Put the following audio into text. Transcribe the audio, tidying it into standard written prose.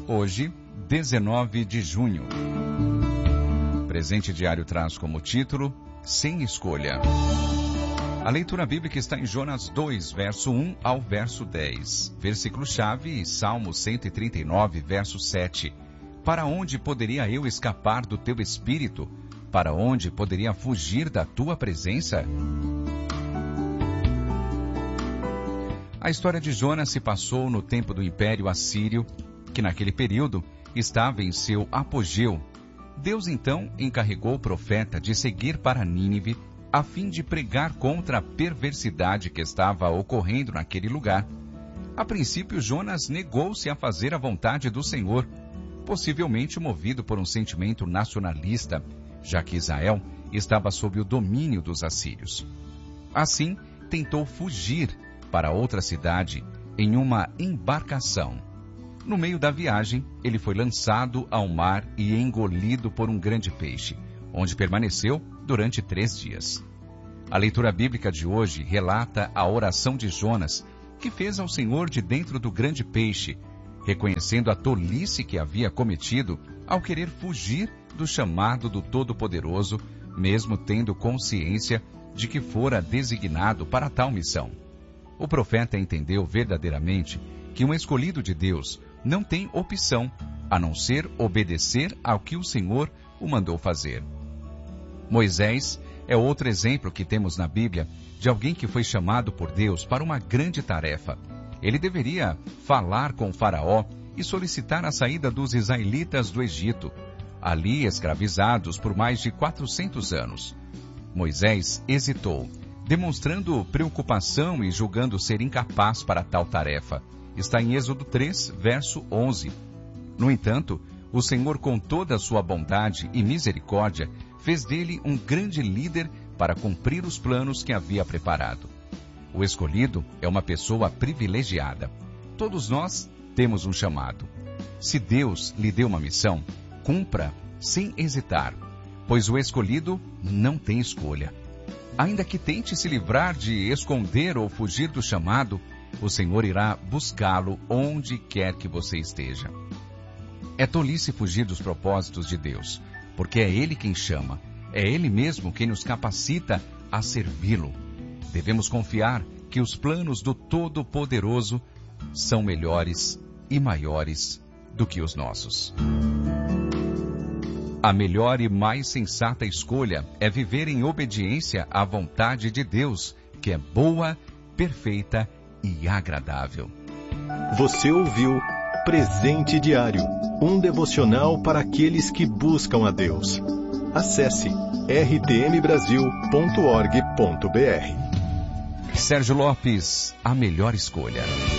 Hoje, 19 de junho. Presente diário traz como título, Sem Escolha. A leitura bíblica está em Jonas 2, verso 1 ao verso 10. Versículo-chave, Salmo 139, verso 7. Para onde poderia eu escapar do teu espírito? Para onde poderia fugir da tua presença? A história de Jonas se passou no tempo do Império Assírio, que naquele período estava em seu apogeu. Deus então encarregou o profeta de seguir para Nínive, a fim de pregar contra a perversidade que estava ocorrendo naquele lugar. A princípio, Jonas negou-se a fazer a vontade do Senhor, possivelmente movido por um sentimento nacionalista, já que Israel estava sob o domínio dos assírios. Assim, tentou fugir para outra cidade em uma embarcação. No meio da viagem, ele foi lançado ao mar e engolido por um grande peixe, onde permaneceu durante 3 dias. A leitura bíblica de hoje relata a oração de Jonas, que fez ao Senhor de dentro do grande peixe, reconhecendo a tolice que havia cometido ao querer fugir do chamado do Todo-Poderoso, mesmo tendo consciência de que fora designado para tal missão. O profeta entendeu verdadeiramente que um escolhido de Deus não tem opção, a não ser obedecer ao que o Senhor o mandou fazer. Moisés é outro exemplo que temos na Bíblia de alguém que foi chamado por Deus para uma grande tarefa. Ele deveria falar com Faraó e solicitar a saída dos israelitas do Egito, ali escravizados por mais de 400 anos. Moisés hesitou, demonstrando preocupação e julgando ser incapaz para tal tarefa. Está em Êxodo 3, verso 11. No entanto, o Senhor, com toda a sua bondade e misericórdia, fez dele um grande líder para cumprir os planos que havia preparado. O escolhido é uma pessoa privilegiada. Todos nós temos um chamado. Se Deus lhe deu uma missão, cumpra sem hesitar, pois o escolhido não tem escolha. Ainda que tente se livrar de esconder ou fugir do chamado, o Senhor irá buscá-lo onde quer que você esteja. É tolice fugir dos propósitos de Deus, porque é Ele quem chama, é Ele mesmo quem nos capacita a servi-lo. Devemos confiar que os planos do Todo-Poderoso são melhores e maiores do que os nossos. A melhor e mais sensata escolha é viver em obediência à vontade de Deus, que é boa, perfeita e agradável. Você ouviu Presente Diário, um devocional para aqueles que buscam a Deus. Acesse rtmbrasil.org.br. Sérgio Lopes, a melhor escolha.